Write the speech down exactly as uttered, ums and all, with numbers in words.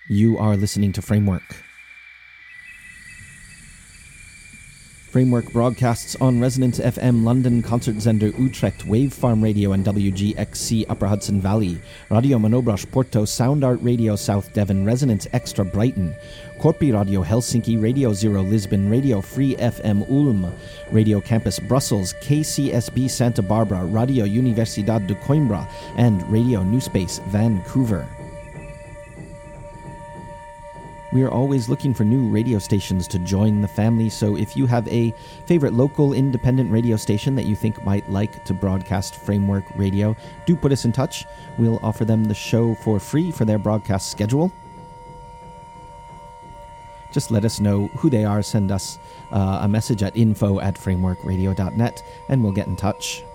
You are listening to Framework. Framework broadcasts on Resonance F M, London, Concertzender Utrecht, Wave Farm Radio and W G X C Upper Hudson Valley, Radio Manobras Porto, Sound Art Radio South Devon, Resonance Extra Brighton, Corpi Radio Helsinki, Radio Zero Lisbon, Radio Free F M Ulm, Radio Campus Brussels, K C S B Santa Barbara, Radio Universidad de Coimbra, and Radio New Space Vancouver. We are always looking for new radio stations to join the family, so if you have a favorite local independent radio station that you think might like to broadcast Framework Radio, do put us in touch. We'll offer them the show for free for their broadcast schedule. Just let us know who they are, send us uh, a message at info at framework radio dot net, and we'll get in touch.